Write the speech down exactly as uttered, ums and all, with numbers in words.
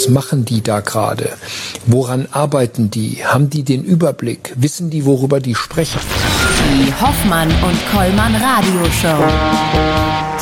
Was machen die da gerade? Woran arbeiten die? Haben die den Überblick? Wissen die, worüber die sprechen? Die Hoffmann und Kollmann Radioshow.